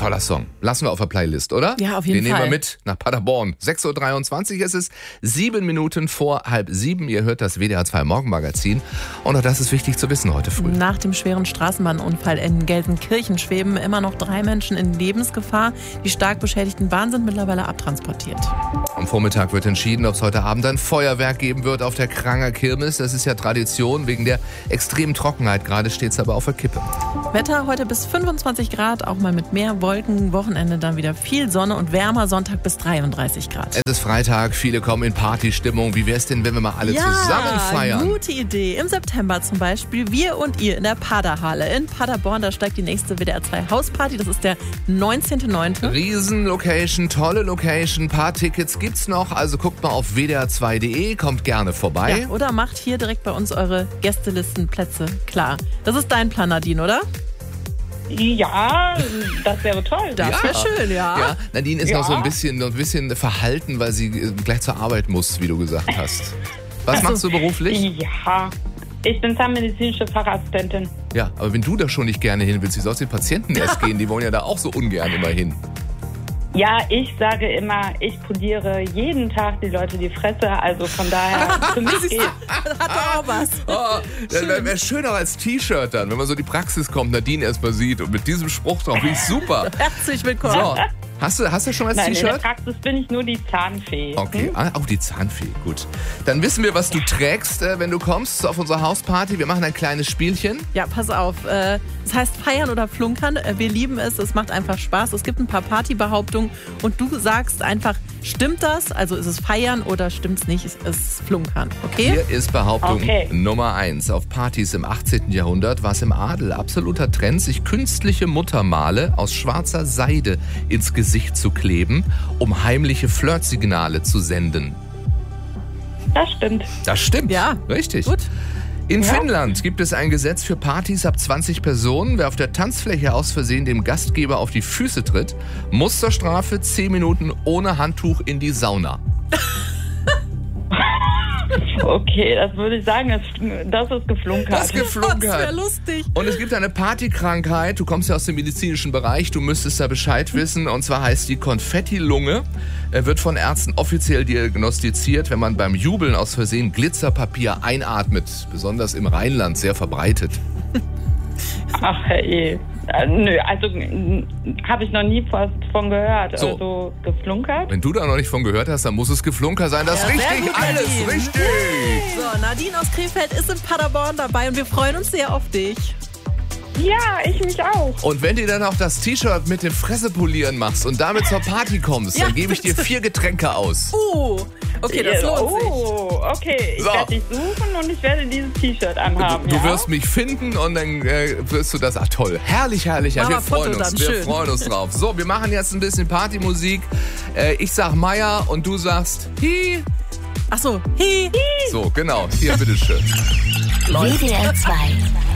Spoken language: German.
toller Song. Lassen wir auf der Playlist, oder? Ja, auf jeden Den Fall. nehmen wir mit nach Paderborn. 6.23 Uhr ist es, 7 Minuten vor 6:30. Ihr hört das WDR 2 Morgenmagazin. Und auch das ist wichtig zu wissen heute früh. Nach dem schweren Straßenbahnunfall in Gelsenkirchen schweben immer noch 3 Menschen in Lebensgefahr. Die stark beschädigten Bahnen sind mittlerweile abtransportiert. Am Vormittag wird entschieden, ob es heute Abend ein Feuerwerk geben wird auf der Kranger Kirmes. Das ist ja Tradition. Wegen der extremen Trockenheit gerade steht es aber auf der Kippe. Wetter heute bis 25 Grad, auch mal mit mehr Wolken. Wochenende dann wieder viel Sonne und wärmer, Sonntag bis 33 Grad. Es ist Freitag, viele kommen in Partystimmung. Wie wär's denn, wenn wir mal alle zusammen feiern? Gute Idee. Im September zum Beispiel wir und ihr in der Paderhalle in Paderborn. Da steigt die nächste WDR 2 Hausparty. Das ist der 19.09. Riesen-Location, tolle Location. Ein paar Tickets gibt's noch. Also guckt mal auf wdr2.de, kommt gerne vorbei. Ja, oder macht hier direkt bei uns eure Gästelistenplätze klar. Das ist dein Plan, Nadine, oder? Ja, das wäre toll. Das wäre schön, ja. Ja, Nadine ist noch so ein bisschen verhalten, weil sie gleich zur Arbeit muss, wie du gesagt hast. Was machst du beruflich? Ja, ich bin zahnmedizinische Fachassistentin. Ja, aber wenn du da schon nicht gerne hin willst, wie sollst du den Patienten erst gehen? Die wollen ja da auch so ungern immer hin. Ja, ich sage immer, ich poliere jeden Tag die Leute die Fresse, also von daher, für mich geht. Hat doch auch was. Oh, das wäre schöner als T-Shirt dann, wenn man so die Praxis kommt, Nadine erstmal sieht und mit diesem Spruch drauf, wie ich super. Herzlich willkommen. So, hast du schon als Nein, in der T-Shirt? Praxis bin ich nur die Zahnfee. Okay, auch die Zahnfee, gut. Dann wissen wir, was du trägst, wenn du kommst auf unsere Hausparty. Wir machen ein kleines Spielchen. Ja, pass auf. Es heißt feiern oder flunkern. Wir lieben es. Es macht einfach Spaß. Es gibt ein paar Partybehauptungen und du sagst einfach, stimmt das? Also ist es feiern oder stimmt es nicht? Es ist flunkern. Okay? Hier ist Behauptung Nummer 1. Auf Partys im 18. Jahrhundert war es im Adel absoluter Trend, sich künstliche Muttermale aus schwarzer Seide ins Gesicht zu kleben, um heimliche Flirtsignale zu senden. Das stimmt. Das stimmt. Ja. Richtig. Gut. In Finnland gibt es ein Gesetz für Partys ab 20 Personen. Wer auf der Tanzfläche aus Versehen dem Gastgeber auf die Füße tritt, muss zur Strafe 10 Minuten ohne Handtuch in die Sauna. Okay, das würde ich sagen, das ist geflunkert. Das ist geflunkert. Das wäre lustig. Und es gibt eine Partykrankheit, du kommst ja aus dem medizinischen Bereich, du müsstest da Bescheid wissen, und zwar heißt die Konfettilunge. Wird von Ärzten offiziell diagnostiziert, wenn man beim Jubeln aus Versehen Glitzerpapier einatmet, besonders im Rheinland sehr verbreitet. Ach, hey. Nö, also habe ich noch nie was von gehört. So. Also geflunkert. Wenn du da noch nicht von gehört hast, dann muss es geflunker sein. Das ist Ja, sehr richtig, gut, alles Nadine. richtig. So, Nadine aus Krefeld ist in Paderborn dabei und wir freuen uns sehr auf dich. Ja, ich mich auch. Und wenn du dann auch das T-Shirt mit dem Fresse-Polieren machst und damit zur Party kommst, Ja, dann gebe ich dir 4 Getränke aus. Okay, das lohnt sich. Oh, okay. Ich So. werde dich suchen und ich werde dieses T-Shirt anhaben. Du ja? wirst mich finden und dann wirst du das. Ach toll, herrlich, herrlich. Ja, Mach wir mal Foto freuen uns. dann, Wir schön. freuen uns drauf. So, wir machen jetzt ein bisschen Partymusik. Ich sag Meier und du sagst Hi. Ach so, hi. So, genau. Hier, bitteschön. WDR 2